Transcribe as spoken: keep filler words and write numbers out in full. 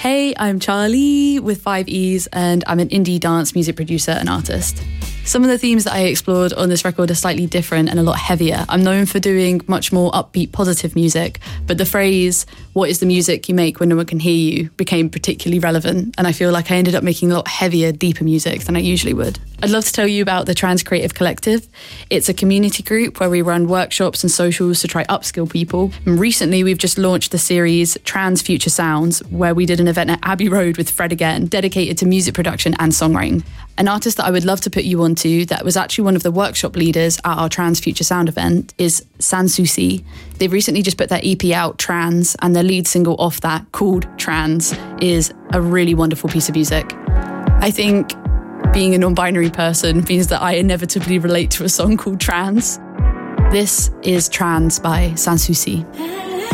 Hey, I'm Charlie with five E's and I'm an indie dance music producer and artist. Some of the themes that I explored on this record are slightly different and a lot heavier. I'm known for doing much more upbeat, positive music, but the phrase, what is the music you make when no one can hear you, became particularly relevant, and I feel like I ended up making a lot heavier, deeper music than I usually would. I'd love to tell you about the Trans Creative Collective. It's a community group where we run workshops and socials to try upskill people. And recently, we've just launched the series Trans Future Sounds, where we did an event at Abbey Road with Fred Again, dedicated to music production and songwriting. An artist that I would love to put you onto that was actually one of the workshop leaders at our Trans Future Sound event is Sanssouci. They've recently just put their E P out, Trans, and their lead single off that, called Trans, is a really wonderful piece of music. I think being a non-binary person means that I inevitably relate to a song called Trans. This is Trans by Sanssouci.